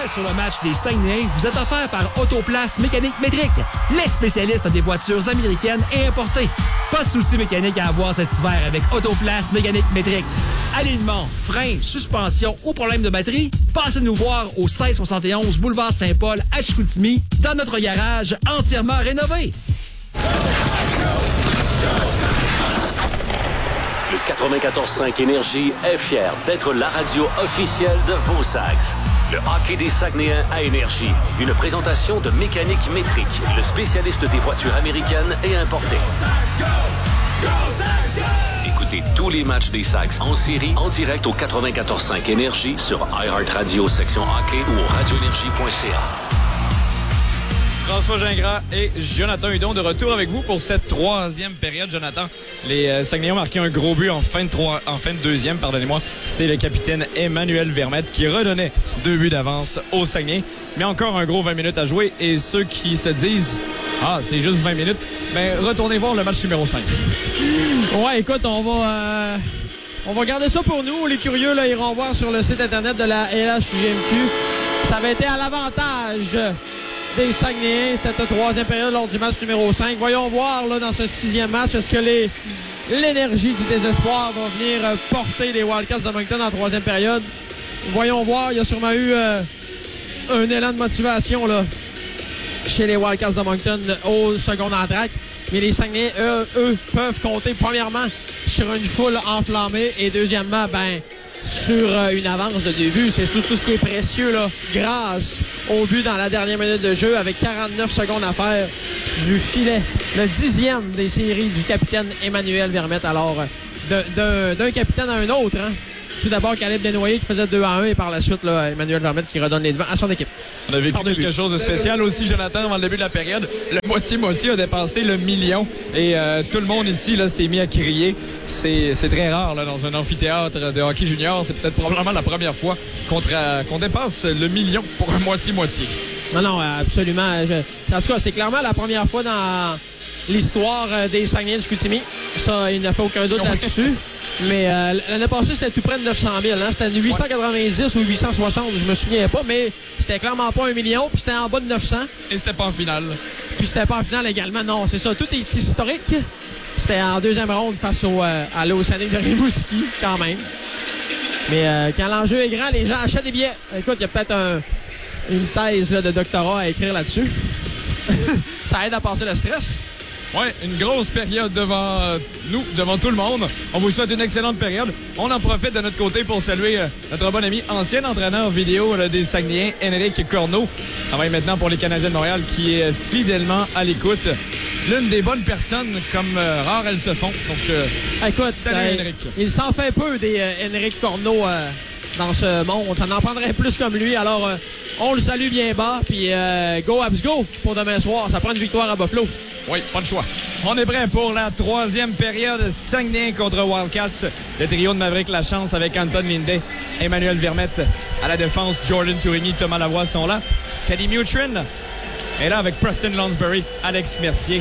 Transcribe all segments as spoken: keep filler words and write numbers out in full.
sur le match des Saguenayens vous est offert par Autoplace Mécanique Métrique, les spécialistes des voitures américaines et importées. Pas de soucis mécaniques à avoir cet hiver avec Autoplace Mécanique Métrique. Alignement, frein, suspension ou problème de batterie, passez nous voir au seize soixante et onze boulevard Saint-Paul à Chicoutimi dans notre garage entièrement rénové. Le quatre-vingt-quatorze cinq Énergie est fier d'être la radio officielle de vos Sags. Le hockey des Saguenayens à Énergie. Une présentation de Mécanique Métrique, le spécialiste des voitures américaines et importées. Écoutez tous les matchs des Sags en série en direct au quatre-vingt-quatorze cinq Énergie sur iHeartRadio section hockey ou au radio énergie point c a. François Gingras et Jonathan Hudon de retour avec vous pour cette troisième période. Jonathan, les euh, Saguenayens ont marqué un gros but en fin de, trois, en fin de deuxième. Pardonnez-moi, c'est le capitaine Emmanuel Vermette qui redonnait deux buts d'avance aux Saguenay. Mais encore un gros vingt minutes à jouer. Et ceux qui se disent « Ah, c'est juste vingt minutes », ben retournez voir le match numéro cinq. Ouais, écoute, on va... Euh... On va garder ça pour nous. Les curieux, là, iront voir sur le site Internet de la L H J M Q. Ça avait été à l'avantage des Saguenayens, cette troisième période lors du match numéro cinq. Voyons voir là, dans ce sixième match, est-ce que les, l'énergie du désespoir va venir euh, porter les Wildcats de Moncton en troisième période. Voyons voir, il y a sûrement eu euh, un élan de motivation là, chez les Wildcats de Moncton au second entraque. Mais les Saguenayens, eux, eux, peuvent compter premièrement sur une foule enflammée et deuxièmement, ben, sur euh, une avance de deux buts. C'est tout, tout ce qui est précieux là, grâce au but dans la dernière minute de jeu avec quarante-neuf secondes à faire du filet. Le dixième des séries du capitaine Emmanuel Vermette. Alors, de, de, d'un capitaine à un autre, hein. Tout d'abord, Caleb Desnoyers qui faisait deux à un et par la suite, là, Emmanuel Vermette qui redonne les devants à son équipe. On a vécu quelque chose de spécial aussi, Jonathan, avant le début de la période. Le moitié-moitié a dépassé le million et euh, tout le monde ici là, s'est mis à crier. C'est, c'est très rare là, dans un amphithéâtre de hockey junior. C'est peut-être probablement la première fois qu'on, tra- qu'on dépasse le million pour un moitié-moitié. Non, non, absolument. Je... En tout cas, c'est clairement la première fois dans l'histoire des Saguenayens de Chicoutimi. Ça, il n'y a pas aucun doute là-dessus. Mais euh, l'année passée, c'était tout près de neuf cent mille. Hein? C'était huit cent quatre-vingt-dix ou huit cent soixante, je me souviens pas, mais c'était clairement pas un million, puis c'était en bas de neuf cents. Et c'était pas en finale. Puis c'était pas en finale également, non, c'est ça. Tout est historique. C'était en deuxième ronde face au, euh, à l'Océanique de Rimouski, quand même. Mais euh, quand l'enjeu est grand, les gens achètent des billets. Écoute, il y a peut-être un, une thèse là, de doctorat à écrire là-dessus. Ça aide à passer le stress. Oui, une grosse période devant euh, nous, devant tout le monde. On vous souhaite une excellente période. On en profite de notre côté pour saluer euh, notre bon ami, ancien entraîneur vidéo là, des Saguenayens, Henrik Corneau. Travaille maintenant pour les Canadiens de Montréal, qui est fidèlement à l'écoute. L'une des bonnes personnes, comme euh, rares elles se font. Donc, euh, écoute, salut euh, Henrik. Il s'en fait peu des euh, Henrik Corneau euh, dans ce monde. On en prendrait plus comme lui. Alors, euh, on le salue bien bas. Puis, euh, go Habs go pour demain soir. Ça prend une victoire à Buffalo. Oui, pas de choix. On est prêt pour la troisième période. Saguenay contre Wildcats. Le trio de Maverick Lachance avec Anton Linday, Emmanuel Vermette à la défense. Jordan Tourigny, Thomas Lavoie sont là. Teddy Mutrin est là avec Preston Lonsbury, Alex Mercier.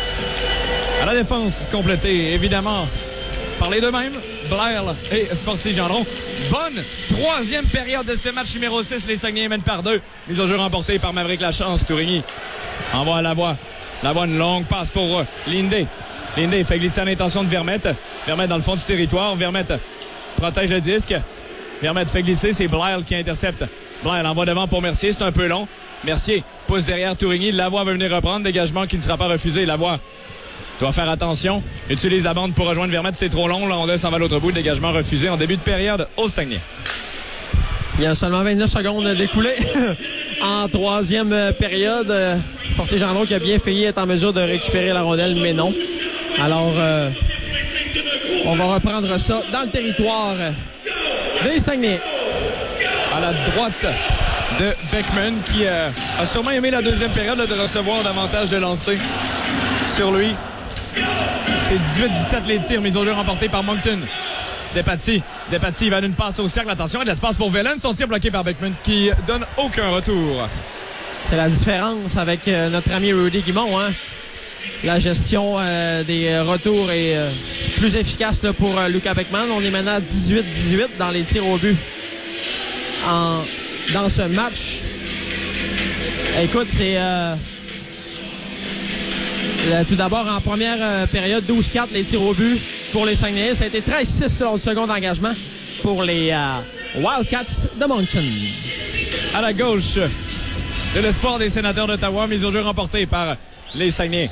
À la défense, complétée évidemment par les deux mêmes, Blair et Fortier Gendron. Bonne troisième période de ce match numéro six. Les Saguenay mènent par deux. Mise au jeu remportée par Maverick Lachance. Tourigny envoie à Lavoie. Lavoie, une longue passe pour euh, Linday. Linday fait glisser à l'intention de Vermette. Vermette dans le fond du territoire. Vermette protège le disque. Vermette fait glisser. C'est Blair qui intercepte. Blair l'envoie devant pour Mercier. C'est un peu long. Mercier pousse derrière Tourigny. Lavoie va venir reprendre. Dégagement qui ne sera pas refusé. Lavoie doit faire attention. Utilise la bande pour rejoindre Vermette. C'est trop long. Là, on s'en va à l'autre bout. Dégagement refusé en début de période au Saguenay. Il y a seulement vingt-neuf secondes d'écoulé en troisième période. Fortier Gendron qui a bien failli être en mesure de récupérer la rondelle, mais non. Alors, euh, on va reprendre ça dans le territoire des Saguenay. À la droite de Beckman qui euh, a sûrement aimé la deuxième période là, de recevoir davantage de lancers sur lui. C'est dix-huit dix-sept les tirs, mise au jeu remportés par Moncton. Despatie. Despatie, il va d'une passe au cercle. Attention, il y a de l'espace pour Velen. Son tir bloqué par Beckman qui donne aucun retour. C'est la différence avec euh, notre ami Rudy Guimond. Hein? La gestion euh, des retours est euh, plus efficace là, pour euh, Luca Beckman. On est maintenant à dix-huit dix-huit dans les tirs au but en, dans ce match. Écoute, c'est... Euh... Le, tout d'abord, en première euh, période, douze quatre, les tirs au but pour les Saguenayens. Ça a été treize six sur le second engagement pour les euh, Wildcats de Moncton. À la gauche de l'espoir des Sénateurs d'Ottawa, mise au jeu remportée par les Saguenayens.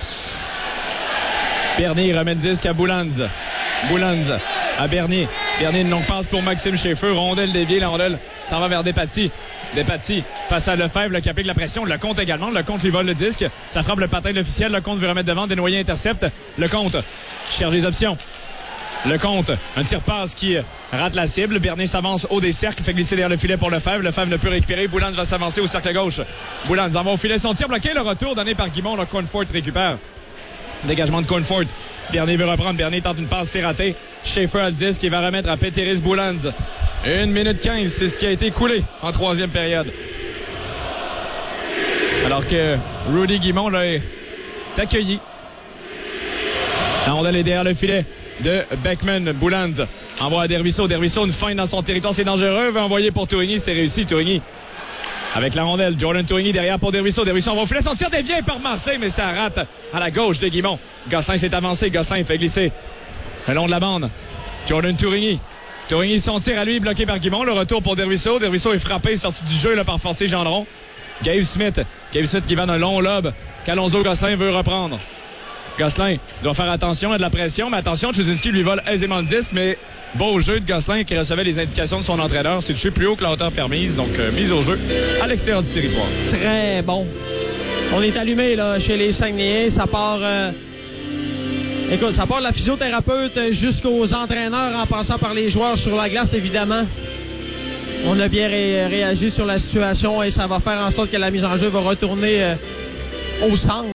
Bernier remet le disque à Boulans. Boulans à Bernier. Bernier, une longue passe pour Maxime Schaeffer. Rondelle déviée, la rondelle s'en va vers Despatie. Despatie face à Lefebvre qui applique la pression. Lecomte également. Lecomte lui vole le disque. Ça frappe le patin de l'officiel. Lecomte veut remettre devant. Desnoyers intercepte. Lecomte cherche les options. Lecomte, un tir-passe qui rate la cible. Bernier s'avance haut des cercles. Fait glisser derrière le filet pour Lefebvre. Lefebvre ne peut récupérer. Boulans va s'avancer au cercle gauche. Boulans en va au filet. Son tir bloqué. Le retour donné par Guimond. Le Cornfort récupère. Dégagement de Cornfort. Bernier veut reprendre. Bernier tente une passe, c'est raté. Schaeffer a le disque qui va remettre à Péteris Boulans. une minute quinze, c'est ce qui a été coulé en troisième période. Alors que Rudy Guimond là, est accueilli. La rondelle est derrière le filet de Beckman. Boulans envoie à Dervisseau. Dervisseau, une feinte dans son territoire, c'est dangereux. Veut envoyer pour Tourigny, c'est réussi. Tourigny avec la rondelle. Jordan Tourigny derrière pour Dervisseau. Dervisseau envoie au filet. Son tir dévié par Massé, mais ça rate à la gauche de Guimond. Gosselin s'est avancé. Gosselin fait glisser le long de la bande. Jordan Tourigny. Tourigny, son tir à lui, bloqué par Guimond. Le retour pour Dervisseau. Dervisseau est frappé, sorti du jeu là, par Fortier Gendron. Gabe Smith. Gabe Smith qui va d'un long lob qu'Alonzo Gosselin veut reprendre. Gosselin doit faire attention, il y a de la pression, mais attention, Chuzinski lui vole aisément le disque, mais beau jeu de Gosselin qui recevait les indications de son entraîneur. C'est touché plus haut que la hauteur permise, donc euh, mise au jeu à l'extérieur du territoire. Très bon. On est allumé là, chez les Saguenayens. Ça part... Euh... Écoute, ça part de la physiothérapeute jusqu'aux entraîneurs en passant par les joueurs sur la glace, évidemment. On a bien ré réagi sur la situation et ça va faire en sorte que la mise en jeu va retourner euh, au centre.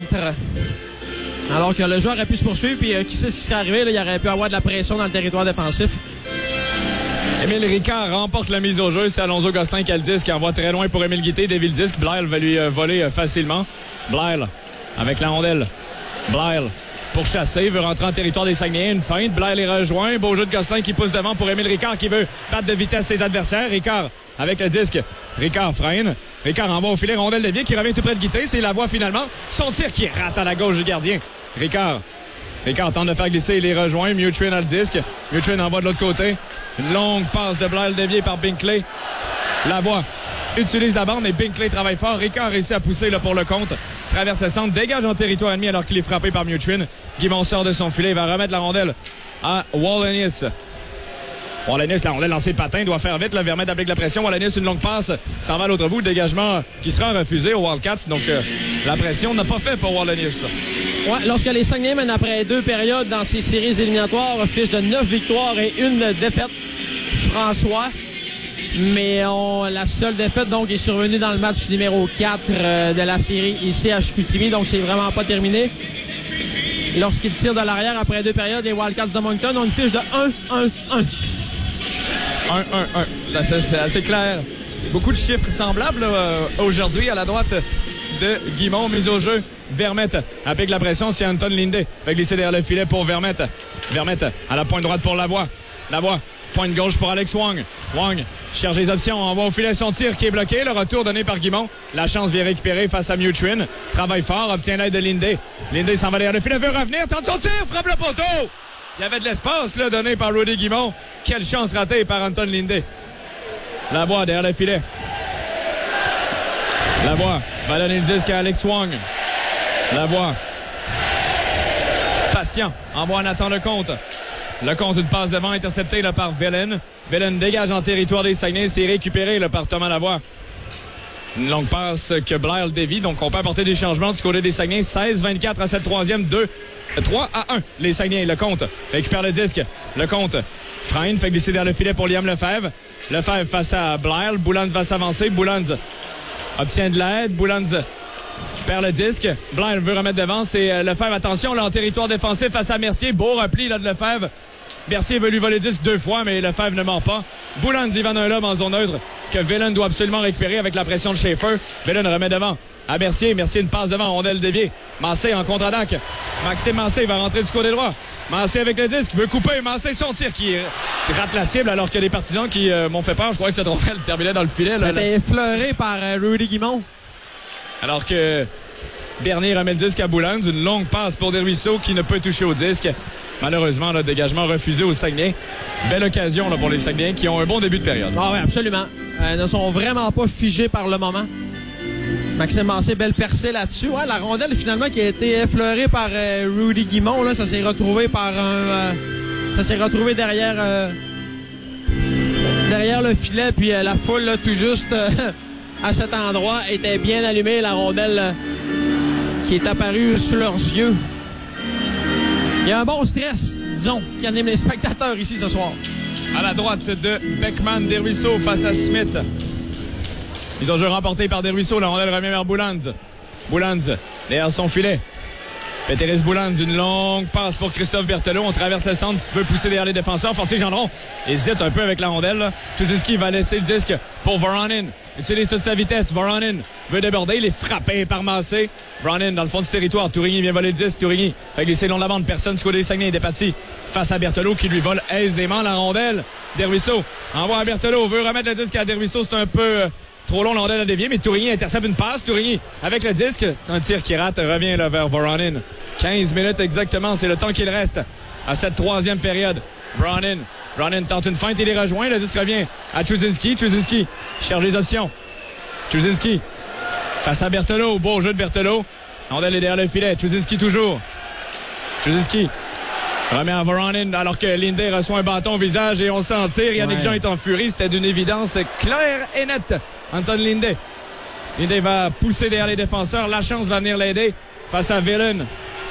Alors que le joueur aurait pu se poursuivre, puis euh, qui sait ce qui serait arrivé, là, il aurait pu avoir de la pression dans le territoire défensif. Émile Ricard remporte la mise au jeu. C'est Alonso Gosselin qui a le disque, qui envoie très loin pour Émile Guité. Dévie le disque. Blyle va lui euh, voler euh, facilement. Blyle avec la rondelle. Blyle pour chasser, veut rentrer en territoire des Saguenayens. Une feinte. Blyle les rejoint. Beau jeu de Gosselin qui pousse devant pour Émile Ricard qui veut battre de vitesse ses adversaires. Ricard avec le disque. Ricard freine. Ricard envoie au filet. Rondelle de Vieux qui revient tout près de Guité. C'est la voie finalement. Son tir qui rate à la gauche du gardien. Ricard. Ricard tente de faire glisser, il les rejoint. Mewtrin a le disque. Mewtrin envoie de l'autre côté. Une longue passe de Blyle déviée par Binkley. Lavoie utilise la bande et Binkley travaille fort. Ricard réussit à pousser là, pour le compte. Traverse le centre, dégage en territoire ennemi alors qu'il est frappé par Mewtrin. Guimond sort de son filet, il va remettre la rondelle à Wallenius. Wallenius, la rondelle lancée patin, doit faire vite. Le Vermette applique la pression. Wallenius, une longue passe, s'en va à l'autre bout. Dégagement qui sera refusé aux Wildcats. Donc euh, la pression n'a pas fait pour Wallenius. Ouais, lorsque les Saguenayens mènent après deux périodes dans ces séries éliminatoires, fiche de neuf victoires et une défaite. François. Mais on, la seule défaite donc est survenue dans le match numéro quatre euh, de la série ici à Chicoutimi. Donc c'est vraiment pas terminé. Lorsqu'ils tirent de l'arrière après deux périodes, les Wildcats de Moncton ont une fiche de un un un. un un un. C'est assez clair. Beaucoup de chiffres semblables là, aujourd'hui à la droite de Guimond. Mise au jeu. Vermette applique la pression. C'est Anton Lindé. Fait glisser derrière le filet pour Vermette. Vermette à la pointe droite pour Lavoie. Lavoie. Pointe gauche pour Alex Wong. Wong cherche les options. On va au filet son tir qui est bloqué. Le retour donné par Guimond. La chance vient récupérer face à Mewtrin. Travaille fort. Obtient l'aide de Lindé. Lindé s'en va derrière le filet. Veut revenir. Tente son tir. Frappe le poteau. Il y avait de l'espace là donné par Rudy Guimond. Quelle chance ratée par Anton Lindé. Lavoie derrière le filet. Lavoie va donner le disque à Alex Wong. Lavoie. Patient. Envoie Nathan Lecomte. Lecomte, une passe devant, interceptée là, par Velen. Velen dégage en territoire des Saguenayens. C'est récupéré là, par Thomas Lavoie. Une longue passe que Blyle dévie. Donc, on peut apporter des changements du côté des Saguenayens. seize vingt-quatre à cette troisième. deux, trois à un. Les Saguenayens. Lecomte récupère le disque. Lecomte freine, fait glisser derrière le filet pour Liam Lefebvre. Lefebvre face à Blyle. Boulans va s'avancer. Boulans obtient de l'aide. Boulans perd le disque. Blyle veut remettre devant. C'est Lefebvre. Attention, là, en territoire défensif face à Mercier. Beau repli là, de Lefebvre. Mercier veut lui voler le disque deux fois, mais Lefebvre ne mord pas. Boulans y va d'un lobe en zone neutre que Velen doit absolument récupérer avec la pression de Schaeffer. Velen remet devant à Mercier. Mercier une passe devant, rondelle déviée. Massé en contre-attaque. Maxime Massé va rentrer du côté droit. Massé avec le disque, veut couper. Massé son tir qui rate la cible alors qu'il y a des partisans qui euh, m'ont fait peur. Je crois que cette rondelle terminait dans le filet. Là, C'était effleuré par euh, Rudy Guimond. Alors que Bernier remet le disque à Boulan. Une longue passe pour Desruisseaux qui ne peut toucher au disque. Malheureusement, le dégagement refusé au Saguenay. Belle occasion là, pour les Saguenayens qui ont un bon début de période. Ah oui, absolument. Euh, ne sont vraiment pas figés par le moment. Maxime Massé, belle percée là-dessus. Ouais, la rondelle, finalement, qui a été effleurée par euh, Rudy Guimont, là, ça s'est retrouvé par un... Euh, ça s'est retrouvé derrière... Euh, derrière le filet, puis euh, la foule, là, tout juste euh, à cet endroit, était bien allumée. La rondelle euh, qui est apparue sous leurs yeux. Il y a un bon stress, disons, qui anime les spectateurs ici ce soir. À la droite de Beckman, Desruisseaux face à Smith. Ils ont jeu remporté par Desruisseaux. La rondelle revient vers Boulan. Boulan derrière son filet. Péteris Boulan, une longue passe pour Christophe Berthelot. On traverse le centre, veut pousser derrière les défenseurs. Fortier-Gendron hésite un peu avec la rondelle. Chuzinski va laisser le disque pour Voronin. Utilise toute sa vitesse. Voronin veut déborder. Il est frappé par Massé. Voronin dans le fond du territoire. Tourigny vient voler le disque. Tourigny fait glisser le long de la bande. Personne du côté des Saguenay est départi face à Berthelot qui lui vole aisément la rondelle. Desruisseaux envoie à Berthelot. Veut remettre le disque à Desruisseaux. C'est un peu... Euh, Trop long, la rondelle a dévié, mais Tourigny intercepte une passe. Tourigny avec le disque. Un tir qui rate, revient là, vers Voronin. quinze minutes exactement, c'est le temps qu'il reste à cette troisième période. Voronin. Voronin tente une feinte, il est rejoint. Le disque revient à Chuzinski. Chuzinski cherche les options. Chuzinski face à Berthelot. Beau jeu de Berthelot. La rondelle est derrière le filet. Chuzinski toujours. Chuzinski remet à Voronin alors que Linday reçoit un bâton au visage et on s'en tire. Yannick ouais. Jean est en furie. C'était d'une évidence claire et nette. Anton Linday. Linday va pousser derrière les défenseurs. La chance va venir l'aider face à Villen.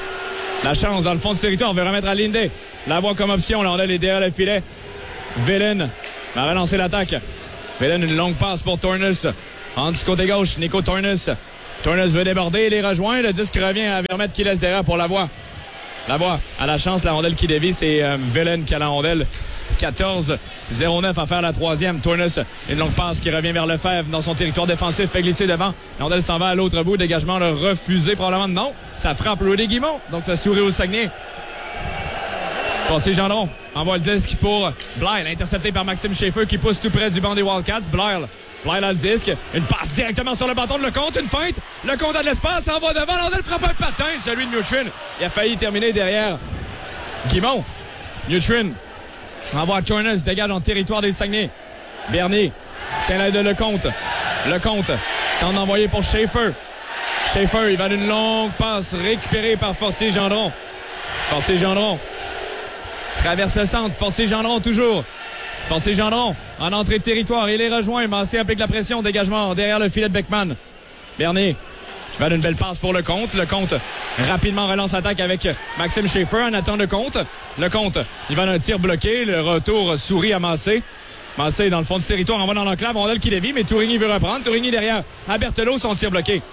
La chance dans le fond du territoire. On veut remettre à Linday. La voie comme option. La rondelle est derrière le filet. Villen va relancer l'attaque. Villen, une longue passe pour Tornus. En du côté gauche, Nico Tornus. Tornus veut déborder. Il est rejoint. Le disque revient à Vermette qui laisse derrière pour la voie. La voie à la chance. La rondelle qui dévie. C'est euh, Villen qui a la rondelle. quatorze zéro neuf à faire la troisième. Tornus, une longue passe qui revient vers Lefebvre dans son territoire défensif, fait glisser devant. La rondelle s'en va à l'autre bout. Dégagement le refusé probablement. Non, ça frappe Rudy Guimont. Donc ça sourit au Saguenay. Fortier-Gendron envoie le disque pour Blair, intercepté par Maxime Schaeffer qui pousse tout près du banc des Wildcats. Blair, Blair a le disque. Une passe directement sur le bâton de Lecomte. Une feinte. Lecomte a de l'espace. Envoie devant. La rondelle frappe un patin. Celui de Newtrin. Il a failli terminer derrière Guimont. Newtrin envoie Tornus, dégage en territoire des Saguenay. Bernier tient l'aide de Lecomte. Lecomte tente d'envoyer pour Schaeffer. Schaeffer, il va d'une longue passe récupérée par Fortier-Gendron. Fortier-Gendron traverse le centre. Fortier-Gendron toujours. Fortier-Gendron en entrée de territoire. Il est rejoint. Massé applique la pression. Dégagement derrière le filet de Beckman. Bernier va d'une belle passe pour Lecomte. Lecomte rapidement relance l'attaque avec Maxime Schaeffer en attendant Lecomte. Lecomte, il va d'un tir bloqué. Le retour sourit à Massé. Massé dans le fond du territoire, envoie dans l'enclave. Rondelle qui dévie, mais Tourigny veut reprendre. Tourigny derrière à Berthelot, son tir bloqué.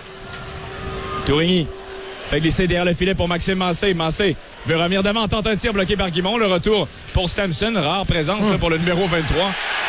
Tourigny fait glisser derrière le filet pour Maxime Massé. Massé veut revenir devant, tente un tir bloqué par Guimont. Le retour pour Samson. Rare présence mmh. là, pour le numéro vingt-trois.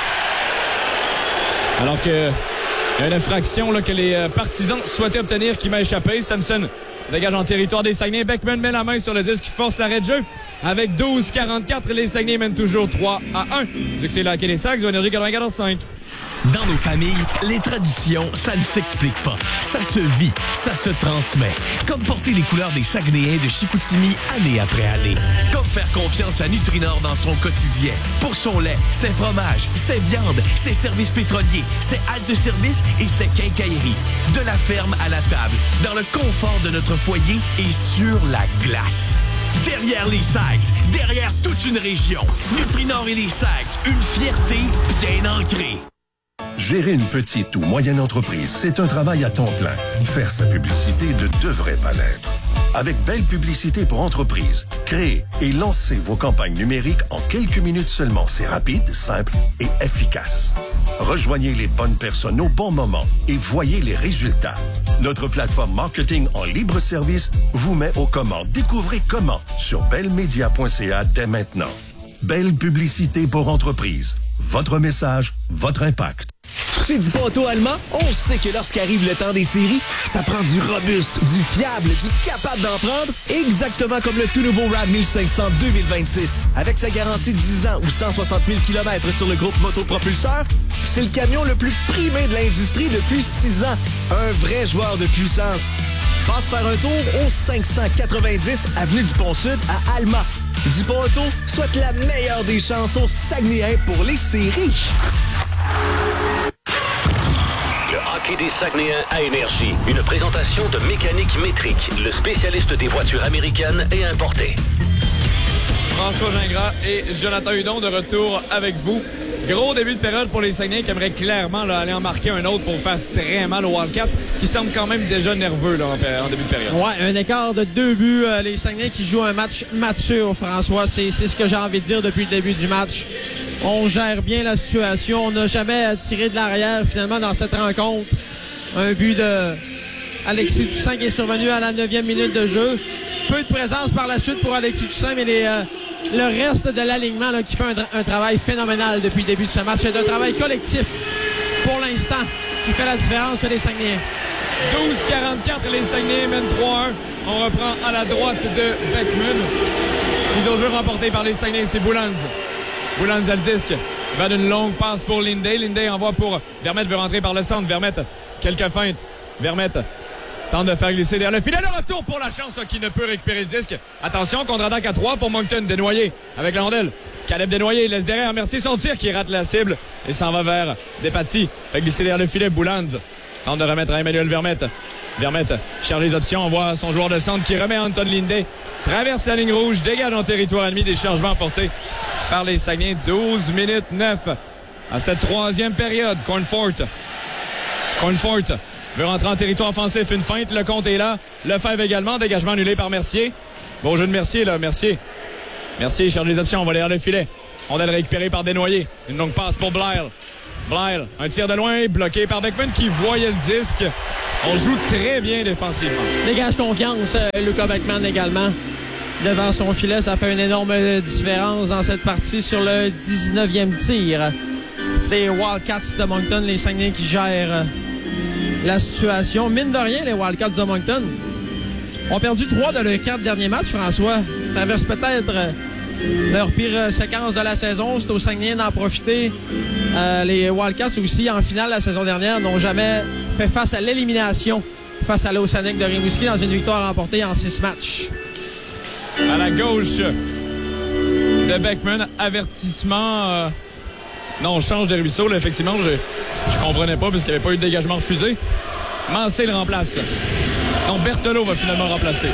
Alors que il y a une infraction là, que les euh, partisans souhaitaient obtenir qui m'a échappé. Samson dégage en territoire des Saguenay. Beckman met la main sur le disque qui force l'arrêt de jeu. Avec douze quarante-quatre, les Saguenay mènent toujours trois à un. Vous écoutez la Hockey des Sacs, Énergie quatre-vingt-quatorze cinq. Dans nos familles, les traditions, ça ne s'explique pas. Ça se vit, ça se transmet. Comme porter les couleurs des Saguenayens de Chicoutimi année après année. Comme faire confiance à Nutrinor dans son quotidien. Pour son lait, ses fromages, ses viandes, ses services pétroliers, ses haltes de service et ses quincailleries. De la ferme à la table, dans le confort de notre foyer et sur la glace. Derrière les Sags, derrière toute une région, Nutrinor et les Sags, une fierté bien ancrée. Gérer une petite ou moyenne entreprise, c'est un travail à temps plein. Faire sa publicité ne devrait pas l'être. Avec Belle Publicité pour entreprise, créez et lancez vos campagnes numériques en quelques minutes seulement. C'est rapide, simple et efficace. Rejoignez les bonnes personnes au bon moment et voyez les résultats. Notre plateforme marketing en libre service vous met aux commandes. Découvrez comment sur bellemedia point c a dès maintenant. Belle Publicité pour entreprise. Votre message, votre impact. Chez Du Pâteau Allemand, on sait que lorsqu'arrive le temps des séries, ça prend du robuste, du fiable, du capable d'en prendre, exactement comme le tout nouveau RAV mille cinq cents deux mille vingt-six. Avec sa garantie de dix ans ou cent soixante mille kilomètres sur le groupe motopropulseur, c'est le camion le plus primé de l'industrie depuis six ans. Un vrai joueur de puissance. Passe faire un tour au cinq cent quatre-vingt-dix avenue du Pont-Sud à Alma. Du Pâteau souhaite la meilleure des chances aux Saguenayens pour les séries. Le hockey des Saguenayens à Énergie. Une présentation de Mécanique Métrique, le spécialiste des voitures américaines et importées. François Gingras et Jonathan Hudon de retour avec vous. Gros début de période pour les Saguenayens qui aimeraient clairement là, aller en marquer un autre pour faire très mal aux Wildcats, qui semblent quand même déjà nerveux là, en, en début de période. Ouais, un écart de deux buts. Euh, les Saguenayens qui jouent un match mature, François. C'est, c'est ce que j'ai envie de dire depuis le début du match. On gère bien la situation. On n'a jamais tiré de l'arrière finalement dans cette rencontre. Un but de Alexis Toussaint qui est survenu à la neuvième minute de jeu. Peu de présence par la suite pour Alexis Toussaint, mais les... Euh, le reste de l'alignement là, qui fait un, un travail phénoménal depuis le début de ce match. C'est un travail collectif pour l'instant qui fait la différence sur les Saguenayens. douze quarante-quatre, les Saguenayens mènent trois un. On reprend à la droite de Beckman. Mise au jeu remportée par les Saguenayens, c'est Boulanz. Boulanz à le disque. Il va d'une longue passe pour Linday. Linday envoie pour Vermette, veut rentrer par le centre. Vermette, quelques feintes. Vermette tente de faire glisser derrière le filet. Le retour pour la chance qui ne peut récupérer le disque. Attention, contre-attaque à trois pour Moncton. Desnoyers avec la rondelle. Caleb Desnoyers laisse derrière Mercier son tir qui rate la cible et s'en va vers Despatie. Fait glisser derrière le filet. Boulanz tente de remettre à Emmanuel Vermette. Vermette cherche les options. On voit son joueur de centre qui remet Anton Linday. Traverse la ligne rouge. Dégage en territoire ennemi. Des changements apportés par les Saguenayens. douze minutes neuf à cette troisième période. Cornfort. Cornfort veut rentrer en territoire offensif. Une feinte. Le compte est là. Lefebvre également. Dégagement annulé par Mercier. Bon jeu de Mercier, là. Mercier. Mercier cherche les options. On va derrière le filet. On a le récupéré par Desnoyers. Une longue passe pour Blair. Blair. Un tir de loin. Bloqué par Beckman qui voyait le disque. On joue très bien défensivement. Dégage confiance. Euh, Luca Beckman également. Devant son filet, ça fait une énorme différence dans cette partie sur le dix-neuvième tir des Wildcats de Moncton. Les Saguenayens qui gèrent la situation. Mine de rien, les Wildcats de Moncton ont perdu trois de leurs quatre derniers matchs, François. Traverse peut-être leur pire séquence de la saison. C'est aux Saguenayens d'en profiter. Euh, les Wildcats aussi, en finale la saison dernière, n'ont jamais fait face à l'élimination face à l'Océanique de Rimouski dans une victoire remportée en six matchs. À la gauche de Beckman, avertissement. Euh... Non, on change de ruisseau. Là, effectivement, je je comprenais pas parce qu'il n'y avait pas eu de dégagement refusé. Mancé le remplace. Donc Berthelot va finalement remplacer.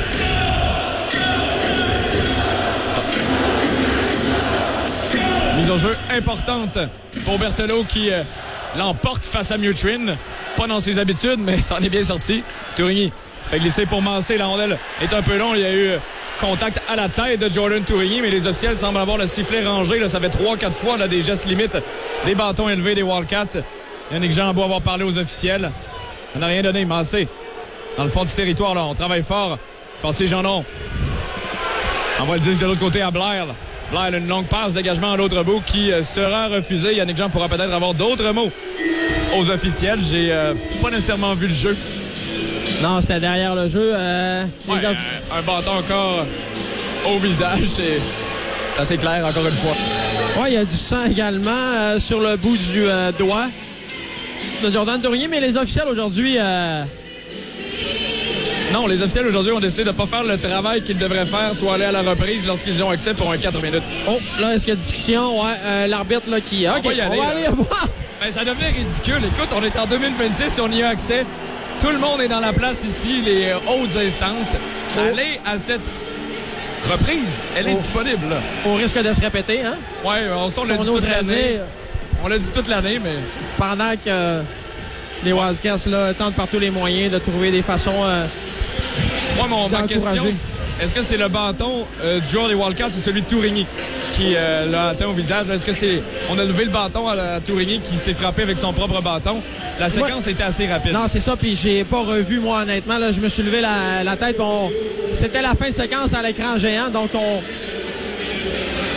Mise au jeu importante pour Berthelot qui euh, l'emporte face à Mutrin. Pas dans ses habitudes, mais ça en est bien sorti. Tourigny fait glisser pour Mancé. La rondelle est un peu long. Il y a eu contact à la tête de Jordan Tourigny, mais les officiels semblent avoir le sifflet rangé. Là, ça fait trois quatre fois là, des gestes limites, des bâtons élevés des Wildcats. Yannick Jean a beau avoir parlé aux officiels. Ça n'a rien donné. Mancé dans le fond du territoire. Là, on travaille fort. Fortier Jeanon envoie le disque de l'autre côté à Blair. Blair, une longue passe, dégagement à l'autre bout qui euh, sera refusé. Yannick Jean pourra peut-être avoir d'autres mots aux officiels. J'ai euh, pas nécessairement vu le jeu. Non, c'était derrière le jeu. Euh, ouais, off... un, un bâton encore au visage. C'est assez clair, encore une fois. Oui, il y a du sang également euh, sur le bout du euh, doigt de Jordan Tourigny, mais les officiels aujourd'hui... Euh... Non, les officiels aujourd'hui ont décidé de ne pas faire le travail qu'ils devraient faire, soit aller à la reprise lorsqu'ils ont accès pour un quatre minutes. Oh, là, est-ce qu'il y a discussion? Ouais, euh, l'arbitre là qui... On OK, va y aller, on va aller voir. Ben, ça devient ridicule. Écoute, on est en deux mille vingt-six, on y a accès. Tout le monde est dans la place ici, les hautes instances. Oh. Aller à cette reprise, elle est oh. disponible. Là. Au risque de se répéter, hein? Oui, on, on l'a dit toute l'année. On l'a dit toute l'année, mais... Pendant que euh, les Wildcats là, tentent par tous les moyens de trouver des façons euh, Moi, mon, ma question, est-ce que c'est le bâton euh, du joueur des Wildcats ou celui de Tourigny qui euh, l'a atteint au visage? Est-ce que c'est... On a levé le bâton à, la, à Tourigny qui s'est frappé avec son propre bâton? La séquence ouais. était assez rapide. Non, c'est ça, puis j'ai pas revu, moi, honnêtement. Là, je me suis levé la, la tête. On... C'était la fin de séquence à l'écran géant, donc on...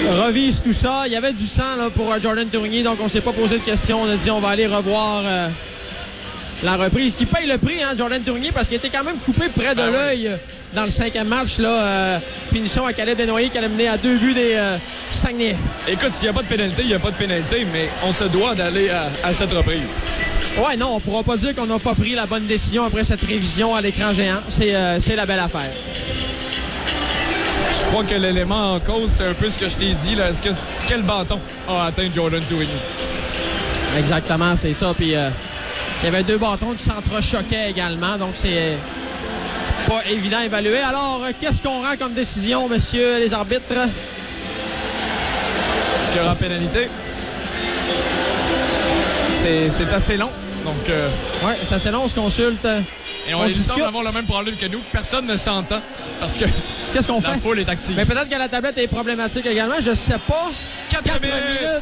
revise tout ça. Il y avait du sang là, pour Jordan Tourigny, donc on ne s'est pas posé de questions. On a dit on va aller revoir euh, la reprise. Qui paye le prix, hein, Jordan Tourigny, parce qu'il était quand même coupé près de ah, l'œil oui. dans le cinquième match. Là, euh, punition à Caleb Desnoyers qui allait mener à deux buts des euh, Saguenay. Écoute, s'il n'y a pas de pénalité, il n'y a pas de pénalité, mais on se doit d'aller à, à cette reprise. Ouais, non, on ne pourra pas dire qu'on n'a pas pris la bonne décision après cette révision à l'écran géant. C'est euh, la belle affaire. Je crois que l'élément en cause, c'est un peu ce que je t'ai dit. Là. Est-ce que quel bâton a atteint Jordan Tourigny? Exactement, c'est ça. Puis euh, il y avait deux bâtons qui s'entrechoquaient également, donc c'est pas évident à évaluer. Alors, qu'est-ce qu'on rend comme décision, messieurs les arbitres? Est-ce qu'il y aura pénalité? C'est assez long. Donc, euh... oui, c'est assez long, on se consulte. Et on, on semble avoir le même problème que nous. Personne ne s'entend parce que qu'est-ce qu'on fait? La foule est active. Mais peut-être que la tablette est problématique également. Je sais pas. Quatre minutes. minutes.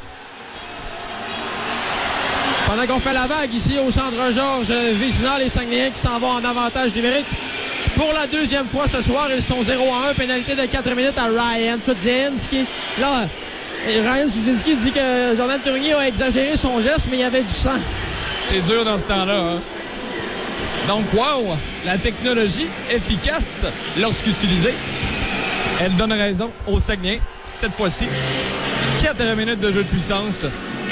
Pendant qu'on fait la vague ici au centre Georges Vézina, les Saguenayens qui s'en vont en avantage numérique. Pour la deuxième fois ce soir, ils sont zéro à un. Pénalité de quatre minutes à Ryan Chudzinski. Là, Ryan Chudzinski dit que Jordan Tourigny a exagéré son geste, mais il y avait du sang. C'est dur dans ce temps-là. Hein? Donc, wow! La technologie efficace lorsqu'utilisée. Elle donne raison aux Saguenayens. Cette fois-ci, quatre minutes de jeu de puissance.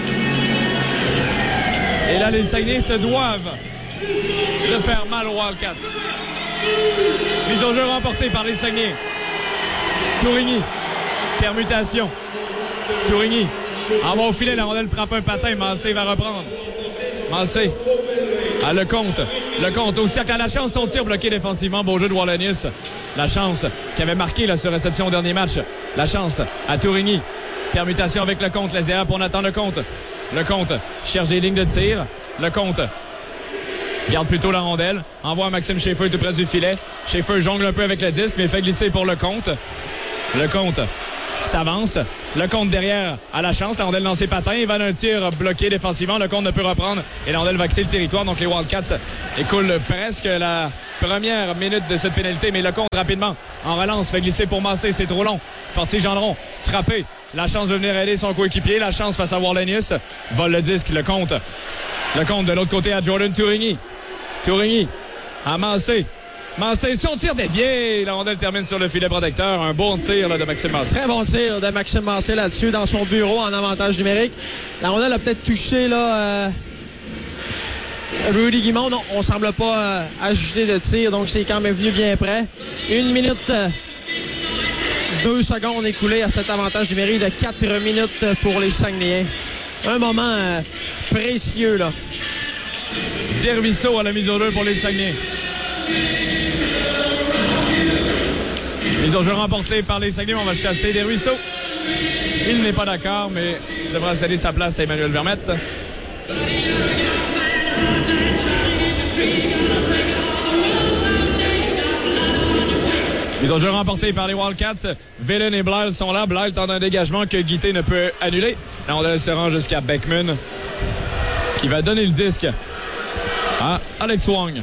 Et là, les Saguenayens se doivent de faire mal aux Wildcats. Mise au jeu remportée par les Saguenayens. Tourigny. Permutation. Tourigny. En va au filet, la rondelle frappe un patin. Massé va reprendre. Massé. À le compte. Le compte au cercle à la chance. Son tir bloqué défensivement. Beau jeu de Wallonis. La chance qui avait marqué là, sur réception au dernier match. La chance à Tourigny. Permutation avec le compte. Les erreurs pour Nathan Lecomte. Lecomte cherche des lignes de tir. Lecomte garde plutôt la rondelle. Envoie Maxime Schaeffer tout près du filet. Schaeffer jongle un peu avec le disque, mais fait glisser pour Lecomte. Lecomte s'avance. Lecomte derrière à la chance. La rondelle dans ses patins. Il va d'un tir bloqué défensivement. Lecomte ne peut reprendre. Et la rondelle va quitter le territoire. Donc les Wildcats écoulent presque la première minute de cette pénalité. Mais Lecomte rapidement en relance fait glisser pour Massé. C'est trop long. Fortier-Gendron frappé. La chance de venir aider son coéquipier. La chance face à Warlenius. Vole le disque. Lecomte. Lecomte de l'autre côté à Jordan Tourigny. Tourigny à Massé. Massé, son tir dévié. La rondelle termine sur le filet protecteur. Un bon tir là, de Maxime Massé. Très bon tir de Maxime Massé là-dessus dans son bureau en avantage numérique. La rondelle a peut-être touché là, euh, Rudy Guimond. Non, on ne semble pas euh, ajuster de tir, donc c'est quand même venu bien près. Une minute, euh, deux secondes écoulées à cet avantage numérique de quatre minutes pour les Saguenayens. Un moment euh, précieux là. Dervisseau à la mise au jeu pour les Saguenayens. Mise au jeu remportée par les Saguenayens. On va chasser Desruisseaux. Il n'est pas d'accord, mais il devra céder sa place à Emmanuel Vermette. Mise au jeu remportée par les Wildcats. Villen et Blyle sont là. Blyle tente un dégagement que Guité ne peut annuler. La rondelle se rend jusqu'à Beckman, qui va donner le disque à Alex Wong.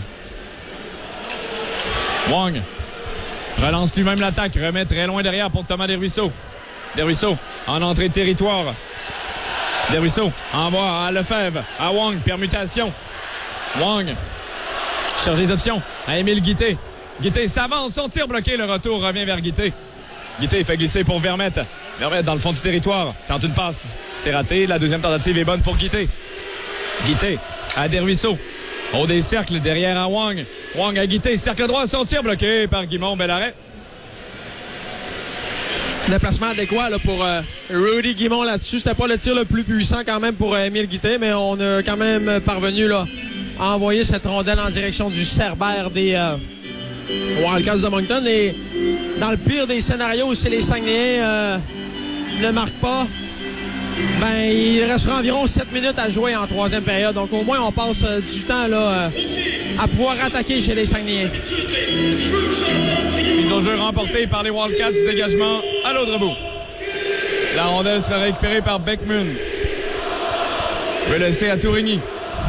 Wong relance lui-même l'attaque, remet très loin derrière pour Thomas Desruisseaux. Desruisseaux en entrée de territoire. Desruisseaux envoie à Lefebvre, à Wong, permutation. Wong cherche les options à Émile Guité. Guité s'avance, son tir bloqué, le retour revient vers Guité. Guité fait glisser pour Vermette. Vermette dans le fond du territoire, tente une passe, c'est raté. La deuxième tentative est bonne pour Guité. Guité à Desruisseaux. Au des cercles derrière à Wong. Wong à Guité, cercle droit, son tir bloqué par Guimond, bel arrêt. Déplacement adéquat là, pour euh, Rudy Guimond là-dessus. C'était pas le tir le plus puissant quand même pour euh, Émile Guité, mais on a quand même parvenu là, à envoyer cette rondelle en direction du Cerbère des euh, Wildcats de Moncton. Et dans le pire des scénarios, si les Saguenayens euh, ne marquent pas, ben il restera environ sept minutes à jouer en troisième période. Donc au moins on passe euh, du temps là, euh, à pouvoir attaquer chez les Saguenayens. Mise au jeu remportée par les Wildcats. Dégagement à l'autre bout. La rondelle sera récupérée par Beckman. Relaissé à Tourigny.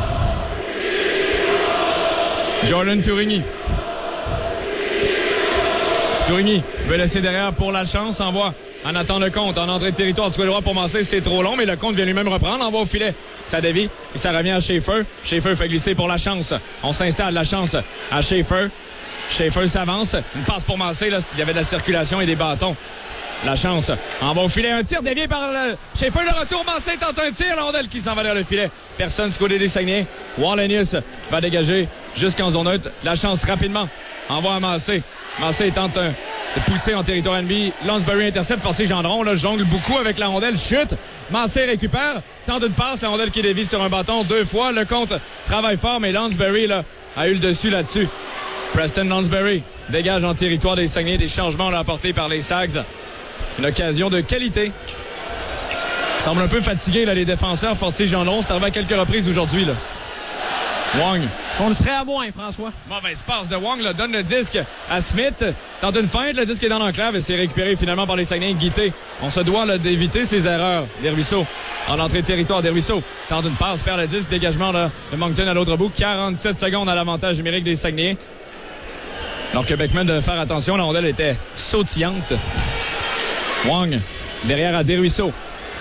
Jordan Tourigny. Tourigny veut laisser derrière pour la chance. Envoie en attend le compte. En entrée de territoire, tu as le droit pour Massé, c'est trop long, mais le compte vient lui-même reprendre. Envoie au filet. Ça dévie et ça revient à Schaefer. Schaefer fait glisser pour la chance. On s'installe la chance à Schaefer. Schaefer s'avance. Une passe pour Massé. Là, il y avait de la circulation et des bâtons. La chance. Envoie au filet. Un tir dévié par le... Schaefer. Le retour. Massé tente un tir. La rondelle qui s'en va vers le filet. Personne du côté des Saguenayens. Wallenius va dégager jusqu'en zone neutre. La chance rapidement. Envoie à Massé. Massé tente un... de pousser en territoire ennemi. Lansbury intercepte. Forcé Gendron. Là, jongle beaucoup avec la rondelle. Chute. Massé récupère. Tente une passe. La rondelle qui dévie sur un bâton deux fois. Le compte travaille fort, mais Lansbury là, a eu le dessus là-dessus. Preston Lansbury dégage en territoire des Saguenayens. Des changements là, apportés par les Sags. Une occasion de qualité. Semble un peu fatigué, là, les défenseurs. Fortier Gendron, c'est arrivé à quelques reprises aujourd'hui. Là. Wong. On le serait à moins, François. Mauvaise passe de Wong, là, donne le disque à Smith. Tente une feinte, le disque est dans l'enclave et c'est récupéré finalement par les Saguenayens. Guité. On se doit là, d'éviter ces erreurs. Desruisseaux en entrée de territoire. Desruisseaux tente une passe, perd le disque. Dégagement là, de Moncton à l'autre bout. quarante-sept secondes à l'avantage numérique des Saguenayens. Alors que Beckman devait faire attention, la rondelle était sautillante. Wong, derrière à Desruisseaux.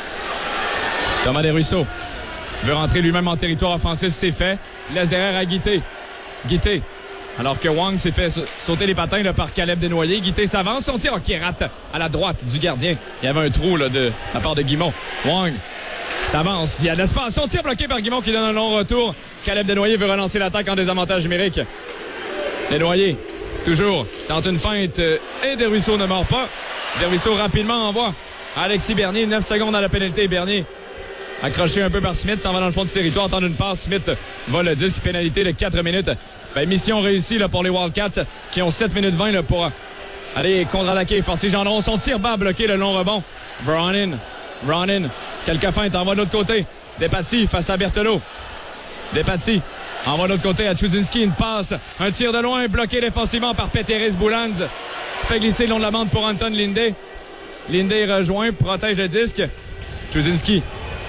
Thomas Desruisseaux veut rentrer lui-même en territoire offensif, c'est fait. Laisse derrière à Guité. Guité. Alors que Wong s'est fait sauter les patins là, par Caleb Desnoyers. Guité s'avance, son tir qui rate à la droite du gardien. Il y avait un trou là, de la part de Guimont. Wong s'avance, il y a de l'espace. Son tir bloqué par Guimont qui donne un long retour. Caleb Desnoyers veut relancer l'attaque en désavantage numérique. Desnoyers, toujours, tente une feinte et Desruisseaux ne mord pas. Desruisseaux rapidement envoie Alexis Bernier. neuf secondes à la pénalité. Bernier accroché un peu par Smith, s'en va dans le fond du territoire, tente une passe. Smith va le dix, pénalité de quatre minutes. Ben, mission réussie là, pour les Wildcats qui ont sept minutes vingt là, pour aller contre-attaquer. Fortier Gendron, son tir bas bloqué, le long rebond. Vronin, Vronin, quelques feintes, envoie de l'autre côté. Despatie face à Berthelot. Despatie envoie de l'autre côté à Chudzinski, une passe. Un tir de loin, bloqué défensivement par Peteris Boulans. Fait glisser le long de la bande pour Anton Lindé. Lindé rejoint, protège le disque. Chudzinski.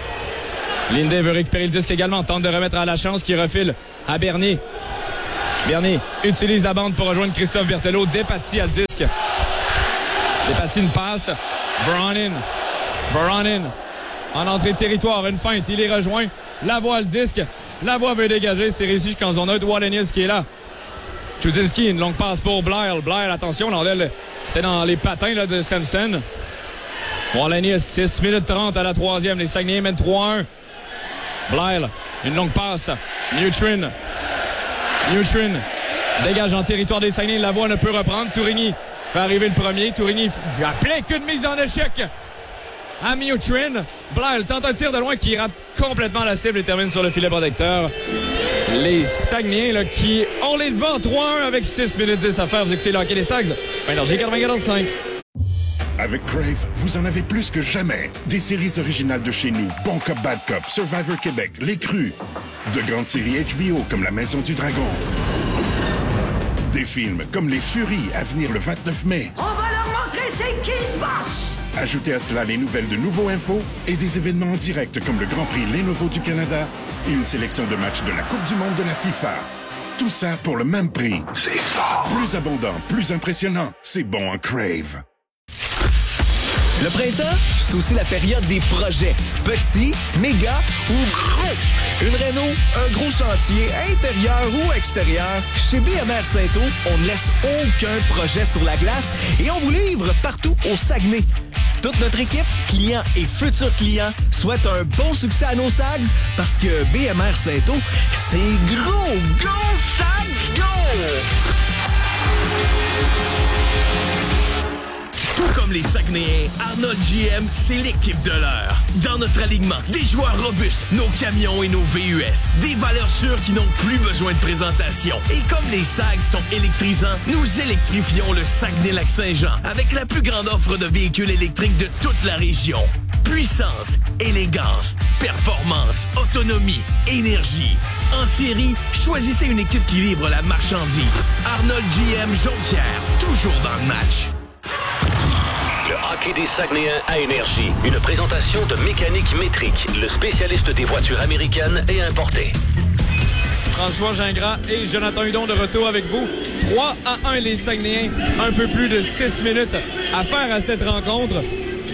Lindé veut récupérer le disque également. Tente de remettre à la chance qui refile à Bernier. Bernier utilise la bande pour rejoindre Christophe Berthelot. Despatie à le disque. Despatie une passe. Vronin. Vronin. En entrée de territoire, une feinte. Il est rejoint. Lavoie le disque. Lavoie veut dégager. C'est réussi jusqu'en zone neutre. Wallenius qui est là. Chudzinski, une longue passe pour Blair. Blair, attention, l'ordelle était dans les patins là, de Simpson. Wallenius, six minutes trente à la troisième. Les Saguenayens mènent trois un. Blair, une longue passe. Nutrin. Nutrin dégage en territoire des Saguenayens. Lavoie ne peut reprendre. Tourigny va arriver le premier. Tourigny a plein que de mise en échec à Nutrin. Blair tente un tir de loin qui rate complètement la cible et termine sur le filet protecteur. Les Saguenayens là, qui ont les devants trois un avec six minutes dix à faire. Vous écoutez le hockey des Sags. Énergie quatre-vingt-quatorze cinq. Avec Crave, vous en avez plus que jamais. Des séries originales de chez nous, Bon Cop, Bad Cop, Survivor Québec, Les Crus. De grandes séries H B O comme La Maison du Dragon. Des films comme Les Furies à venir le vingt-neuf mai. On va leur montrer c'est qui le boss! Ajoutez à cela les nouvelles de Nouveau Info et des événements en direct comme le Grand Prix Lenovo du Canada et une sélection de matchs de la Coupe du Monde de la FIFA. Tout ça pour le même prix. C'est fort! Plus abondant, plus impressionnant. C'est bon en Crave. Le printemps, c'est aussi la période des projets. Petits, méga ou gros. Une réno, un gros chantier, intérieur ou extérieur. Chez B M R Saint-Eau, on ne laisse aucun projet sur la glace et on vous livre partout au Saguenay. Toute notre équipe, clients et futurs clients, souhaite un bon succès à nos Sags parce que B M R Saint-Eau, c'est gros, gros Sags, go! Tout comme les Saguenayens, Arnold G M, c'est l'équipe de l'heure. Dans notre alignement, des joueurs robustes, nos camions et nos V U S, des valeurs sûres qui n'ont plus besoin de présentation. Et comme les Sags sont électrisants, nous électrifions le Saguenay-Lac-Saint-Jean avec la plus grande offre de véhicules électriques de toute la région. Puissance, élégance, performance, autonomie, énergie. En série, choisissez une équipe qui livre la marchandise. Arnold G M Jonquière, toujours dans le match. Le hockey des Saguenayens à Énergie. Une présentation de Mécanique Métrique, le spécialiste des voitures américaines et importées. François Gingras et Jonathan Hudon de retour avec vous. trois à un les Saguenayens. Un peu plus de six minutes à faire à cette rencontre.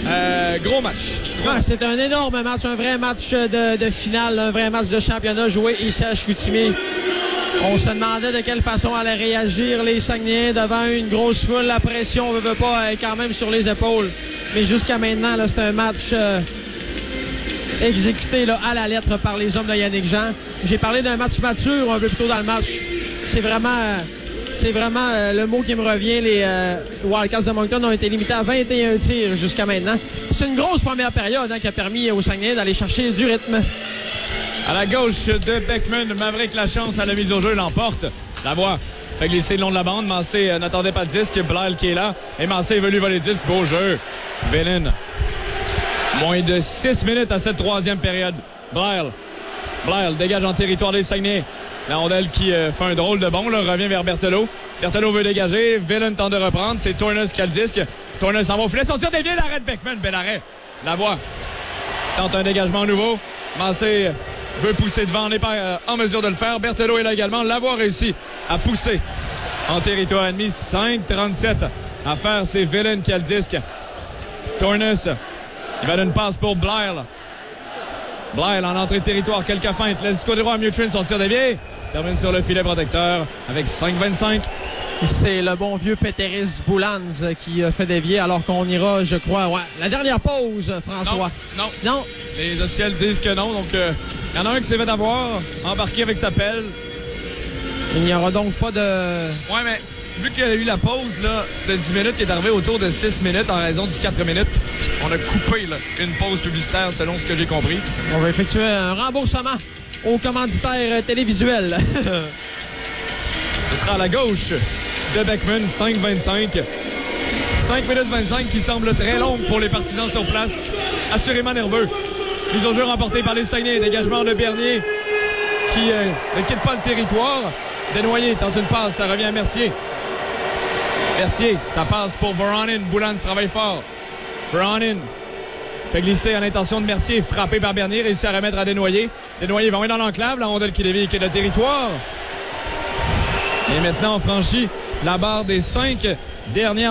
Euh, gros match. Ouais, c'est un énorme match, un vrai match de, de finale, un vrai match de championnat joué ici à Chicoutimi. On se demandait de quelle façon allaient réagir les Saguenayens devant une grosse foule. La pression, on ne veut pas, est quand même sur les épaules. Mais jusqu'à maintenant, là, c'est un match euh, exécuté là, à la lettre par les hommes de Yannick Jean. J'ai parlé d'un match mature un peu plus tôt dans le match. C'est vraiment, euh, c'est vraiment euh, le mot qui me revient. Les euh, Wildcats de Moncton ont été limités à vingt et un tirs jusqu'à maintenant. C'est une grosse première période hein, qui a permis aux Saguenayens d'aller chercher du rythme. À la gauche de Beckman, Maverick Lachance à la mise au jeu l'emporte. La voix fait glisser le long de la bande. Mancé euh, n'attendait pas le disque. Blair qui est là. Et Mancé veut lui voler le disque. Beau jeu. Villain. Moins de six minutes à cette troisième période. Blair. Blair dégage en territoire des Saguenay. La rondelle qui euh, fait un drôle de bond. Là, revient vers Berthelot. Berthelot veut dégager. Villain tente de reprendre. C'est Tornes qui a le disque. Tornes s'en va au filet. Son tir dévié. L'arrêt de Beckman. Bel arrêt. La voix tente un dégagement nouveau. Mancé veut pousser devant, on n'est pas euh, en mesure de le faire. Berthelot est là également. L'avoir réussi à pousser en territoire ennemi. cinq trente-sept à faire. C'est Villain qui a le disque. Tornes, il va d'une passe pour Blair. Blair en entrée de territoire. Quelques feintes. Laisse du côté droit à Mutrin. Son tir dévié. Termine sur le filet protecteur avec cinq vingt-cinq. C'est le bon vieux Peteris Boulans qui fait dévier alors qu'on ira, je crois, ouais, la dernière pause, François. Non, non. Non. Les officiels disent que non, donc il euh, y en a un qui s'est fait avoir, embarqué avec sa pelle. Il n'y aura donc pas de... Ouais, mais vu qu'il y a eu la pause là, de dix minutes qui est arrivée autour de six minutes en raison du quatre minutes, on a coupé là, une pause publicitaire selon ce que j'ai compris. On va effectuer un remboursement aux commanditaires télévisuels. Ce sera à la gauche de Beckman, cinq vingt-cinq. cinq minutes vingt-cinq qui semble très longue pour les partisans sur place. Assurément nerveux. Mise au jeu remportée par les Saguenay. Dégagement de Bernier qui euh, ne quitte pas le territoire. Desnoyers tente une passe, ça revient à Mercier. Mercier, ça passe pour Voronin. Boulans travaille fort. Voronin fait glisser en intention de Mercier. Frappé par Bernier, réussit à remettre à Desnoyers. Desnoyers va dans l'enclave. La rondelle qui dévie qui est le territoire. Et maintenant, on franchit la barre des cinq dernières